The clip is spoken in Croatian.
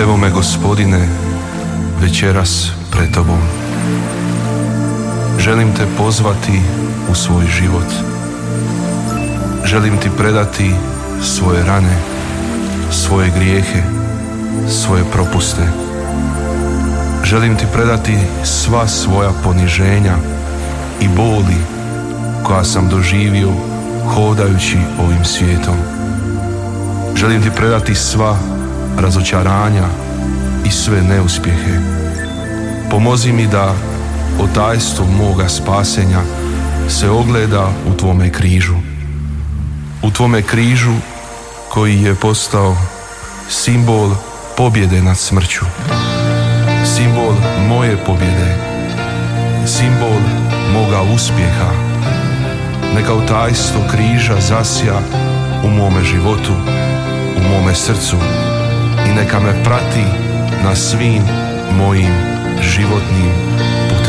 Evo me, Gospodine, večeras pred Tobom. Želim Te pozvati u svoj život. Želim Ti predati svoje rane, svoje grijehe, svoje propuste. Želim Ti predati sva svoja poniženja i boli koja sam doživio hodajući ovim svijetom. Želim Ti predati sva razočaranja i sve neuspjehe. Pomozi mi da otajstvo moga spasenja se ogleda u Tvome križu. U Tvome križu koji je postao simbol pobjede nad smrću. Simbol moje pobjede. Simbol moga uspjeha. Neka otajstvo križa zasja u mome životu, u mome srcu i neka me prati na svim mojim životnim